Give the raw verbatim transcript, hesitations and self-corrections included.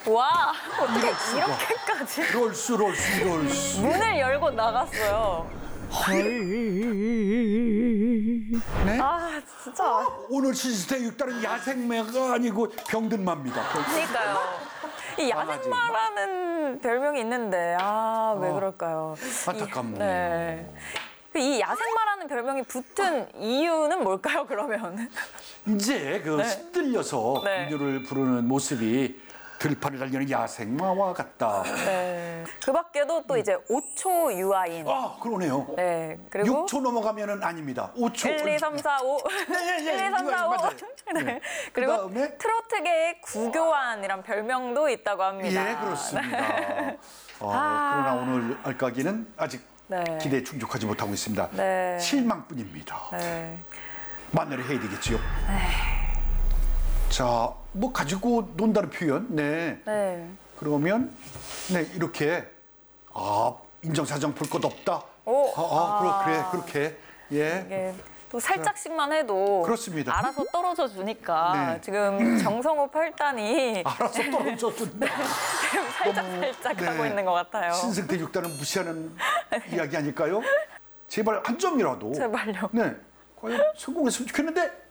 와, 어떻게 이럴 수가. 이렇게까지 이럴 수, 이럴 수, 이럴 수. 문을 열고 나갔어요. 네? 아, 진짜. 오늘 시스템 육단은 야생매가 아니고 병든마입니다. 그러니까요. 이 야생마라는 별명이 있는데 아, 왜 어, 그럴까요? 안타깝네요. 이, 네. 이 야생마라는 별명이 붙은 이유는 뭘까요, 그러면? 이제 그 네. 시들려서 네. 인류를 부르는 모습이 들판을 달리는 야생마와 같다. 네. 그 밖에도 또 이제 오초 유아인. 아, 그러네요. 네. 그리고 육 초 넘어가면은 아닙니다. 오 초. 일, 이, 삼, 사, 오. 네, 네, 일, 이, 삼, 사, 오. 맞아요. 네. 네. 그리고 그다음에? 트로트계의 구교환이란 별명도 있다고 합니다. 예, 그렇습니다. 네. 어, 아. 그러나 오늘 알까기는 아직 네. 기대에 충족하지 못하고 있습니다. 네. 실망뿐입니다. 네. 만회를 해야 되겠지요. 자, 뭐 가지고 논다는 표현. 네. 네. 그러면 네 이렇게 아 인정사정 볼 것 없다. 오. 아, 아, 아. 그래, 그래 그렇게 예. 이게 또 살짝씩만 해도 그렇습니다. 알아서 떨어져 주니까 네. 지금 정성호 팔단이 알아서 떨어졌는데 살짝 살짝 네. 하고 있는 것 같아요. 신승태 육단은 무시하는 이야기 아닐까요? 제발 한 점이라도 제발요. 네 과연 성공했으면 좋겠는데